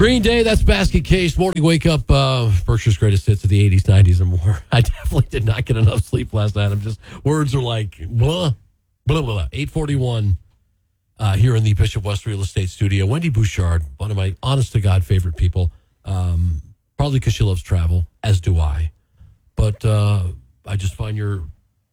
Green Day, that's Basket Case. Morning wake up, Berkshire's greatest hits of the 80s, 90s, and more. I definitely did not get enough sleep last night. Words are like, blah, blah, blah. 8:41 here in the Bishop West Real Estate Studio. Wendy Bouchard, one of my honest-to-God favorite people, probably because she loves travel, as do I. But I just find your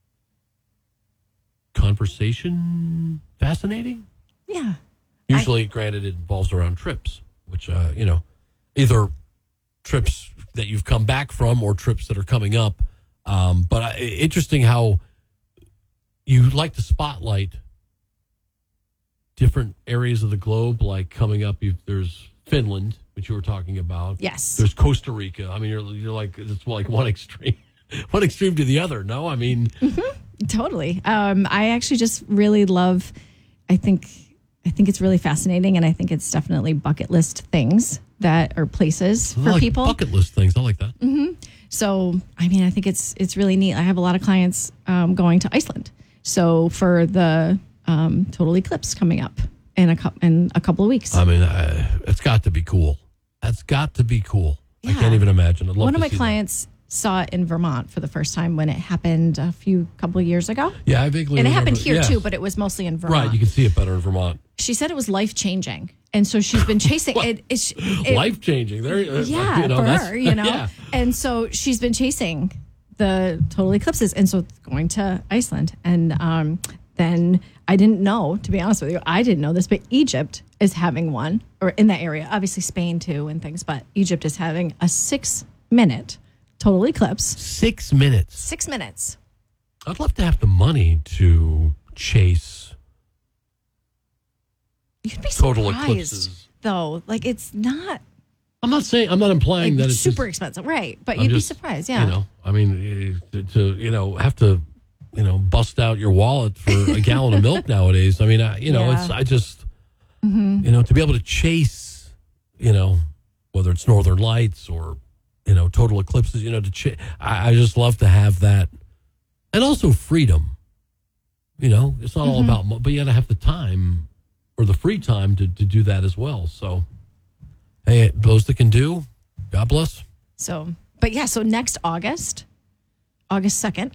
conversation fascinating. Yeah. Usually, granted, it involves around trips, which, either trips that you've come back from or trips that are coming up. But interesting how you like to spotlight different areas of the globe, like coming up, there's Finland, which you were talking about. Yes. There's Costa Rica. I mean, you're like, it's like one extreme to the other. No, I mean. Mm-hmm. Totally. I actually just really love, I think it's really fascinating, and I think it's definitely bucket list things that are places for like people. Bucket list things. I like that. Mm-hmm. So, I mean, I think it's really neat. I have a lot of clients going to Iceland. So for the total eclipse coming up in a couple of weeks. I mean, it's got to be cool. That's got to be cool. Yeah. I can't even imagine. One of my clients saw it in Vermont for the first time when it happened a couple of years ago. Yeah, I vaguely remember. And it happened here too, but it was mostly in Vermont. Right, you can see it better in Vermont. She said it was life-changing. And so she's been chasing it. Life-changing. There, yeah, for her, Yeah. And so she's been chasing the total eclipses. And so going to Iceland. And then I didn't know, to be honest with you, I didn't know this, but Egypt is having one, or in that area. Obviously Spain too and things, but Egypt is having a 6-minute total eclipse. 6 minutes. 6 minutes. I'd love to have the money to chase You'd be total surprised, eclipses. Though. Like, it's not. I'm not implying that it's super just expensive, right? But you'd be surprised, yeah. You know, I mean, to have to, bust out your wallet for a gallon of milk nowadays. I mean, to be able to chase, whether it's Northern Lights or total eclipses, I just love to have that. And also freedom. It's not all about, but you got to have the time or the free time to do that as well. So, hey, those that can do, God bless. So next August 2nd,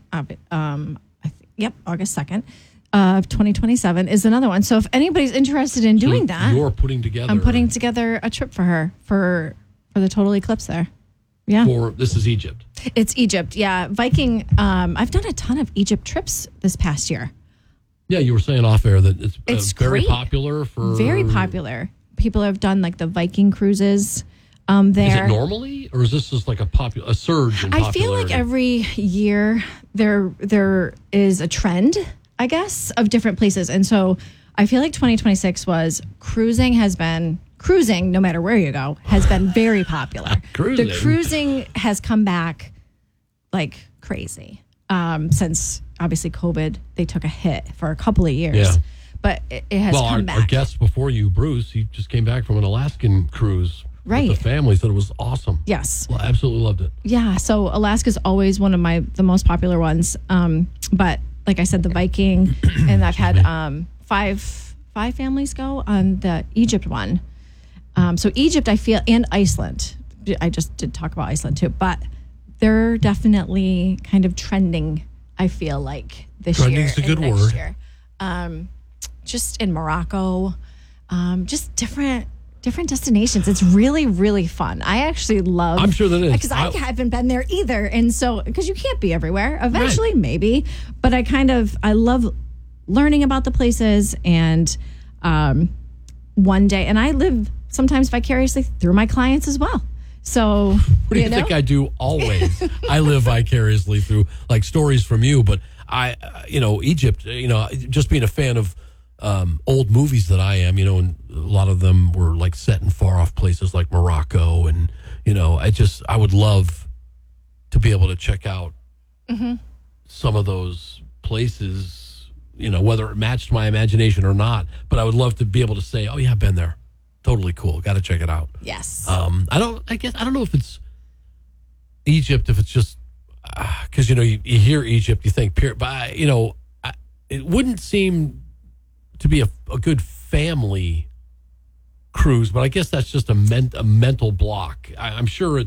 August 2nd of 2027 is another one. So if anybody's interested in doing that, I'm putting together a trip for her for the total eclipse there. Yeah. This is Egypt. It's Egypt. Yeah. Viking. I've done a ton of Egypt trips this past year. Yeah. You were saying off air that it's very great. popular Very popular. People have done like the Viking cruises there. Is it normally, or is this just like a surge in popularity? I feel like every year there is a trend, I guess, of different places. And so I feel like 2026 was cruising, no matter where you go, has been very popular. The cruising has come back like crazy. Since obviously COVID, they took a hit for a couple of years. Yeah. But it has come back. Our guest before you, Bruce, he just came back from an Alaskan cruise. Right. With the family, said it was awesome. Yes. Well, absolutely loved it. Yeah. So Alaska's always one of the most popular ones. But like I said, the Viking, and I've had five families go on the Egypt one. So Egypt, I feel, and Iceland. I just did talk about Iceland too, but they're definitely kind of trending, I feel like, this year. Trending's a good word. Year. Just in Morocco, just different destinations. It's really, really fun. I actually love. I'm sure that is. Because I haven't been there either. And so, because you can't be everywhere. Eventually, maybe. But I love learning about the places. And one day, and I live sometimes vicariously through my clients as well. So, what do you think I do always? I live vicariously through like stories from you. But Egypt, just being a fan of old movies that I am, and a lot of them were like set in far off places like Morocco. And, I would love to be able to check out some of those places, whether it matched my imagination or not. But I would love to be able to say, oh, yeah, I've been there. Totally cool. Got to check it out. Yes. I don't know if it's Egypt, if it's just because, you hear Egypt, you think, but, it wouldn't seem to be a good family cruise, but I guess that's just a mental block. I'm sure